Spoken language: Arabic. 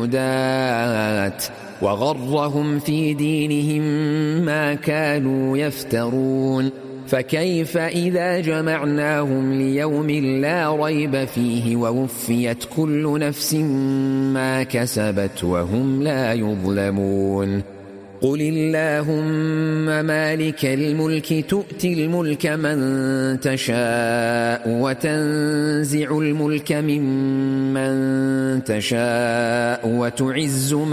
معدودات وغرهم في دينهم ما كانوا يفترون فكيف إذا جمعناهم ليوم لا ريب فيه ووفيت كل نفس ما كسبت وهم لا يظلمون قل اللهم مالك الملك تؤتي الملك من تشاء وتنزع الملك ممن تشاء وتعز